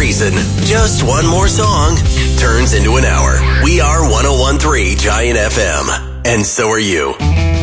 reason. Just one more song turns into an hour. We are 101.3 Giant FM. And so are you.